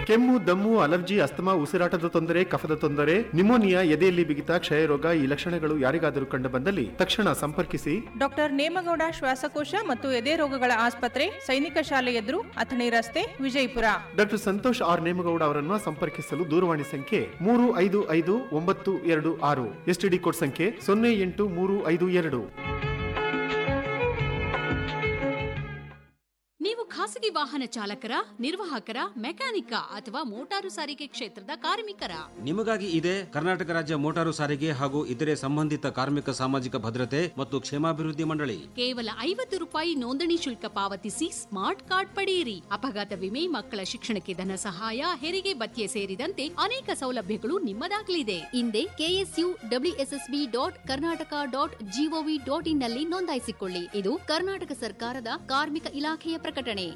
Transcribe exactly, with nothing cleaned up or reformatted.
ಕೆಮ್ಮು, ದಮ್ಮು, allergy, asthma, ಉಸಿರಾಟದ ತೊಂದರೆ, ಕಫದ ತೊಂದರೆ, ನಿಮೋನಿಯಾ, ಎದೆಯಲ್ಲಿ ಬಿಗಿತ, ಕ್ಷಯರೋಗ ಈ ಲಕ್ಷಣಗಳು ಯಾರಿಗಾದರೂ ಕಂಡು ಬಂದಲ್ಲಿ ತಕ್ಷಣ ಸಂಪರ್ಕಿಸಿ ಡಾಕ್ಟರ್ ನೇಮಗೌಡ ಶ್ವಾಸಕೋಶ ಮತ್ತು ಎದೆ ರೋಗಗಳ ಆಸ್ಪತ್ರೆ, ಸೈನಿಕ ಶಾಲೆ ಎದುರು, ಅಥಣಿ ರಸ್ತೆ, ವಿಜಯಪುರ. ಡಾಕ್ಟರ್ ಸಂತೋಷ್ ಆರ್ ನೇಮಗೌಡ ಅವರನ್ನು ಸಂಪರ್ಕಿಸಲು ದೂರವಾಣಿ ಸಂಖ್ಯೆ ಮೂರು ಐದು ಐದು ಒಂಬತ್ತು ಎರಡು ಆರು, ಎಸ್ಟಿಡಿ ಕೋಡ್ ಸಂಖ್ಯೆ ಸೊನ್ನೆ ಎಂಟು ಮೂರು ಐದು ಎರಡು. ನೀವು ಖಾಸಗಿ ವಾಹನ ಚಾಲಕರ, ನಿರ್ವಾಹಕರ, ಮೆಕ್ಯಾನಿಕ ಅಥವಾ ಮೋಟಾರು ಸಾರಿಗೆ ಕ್ಷೇತ್ರದ ಕಾರ್ಮಿಕರ? ನಿಮಗಾಗಿ ಇದೆ ಕರ್ನಾಟಕ ರಾಜ್ಯ ಮೋಟಾರು ಸಾರಿಗೆ ಹಾಗೂ ಇತರೆ ಸಂಬಂಧಿತ ಕಾರ್ಮಿಕ ಸಾಮಾಜಿಕ ಭದ್ರತೆ ಮತ್ತು ಕ್ಷೇಮಾಭಿವೃದ್ಧಿ ಮಂಡಳಿ. ಕೇವಲ ಐವತ್ತು ರೂಪಾಯಿ ನೋಂದಣಿ ಶುಲ್ಕ ಪಾವತಿಸಿ ಸ್ಮಾರ್ಟ್ ಕಾರ್ಡ್ ಪಡೆಯಿರಿ. ಅಪಘಾತ ವಿಮೆ, ಮಕ್ಕಳ ಶಿಕ್ಷಣಕ್ಕೆ ಧನ ಸಹಾಯ, ಹೆರಿಗೆ ಭತ್ಯೆ ಸೇರಿದಂತೆ ಅನೇಕ ಸೌಲಭ್ಯಗಳು ನಿಮ್ಮದಾಗಲಿದೆ. ಹಿಂದೆ KSU WSSB dot Karnataka dot gov dot in ನಲ್ಲಿ ನೋಂದಾಯಿಸಿಕೊಳ್ಳಿ. ಇದು ಕರ್ನಾಟಕ ಸರ್ಕಾರದ ಕಾರ್ಮಿಕ ಇಲಾಖೆಯ ಪ್ರಕಟಣೆ.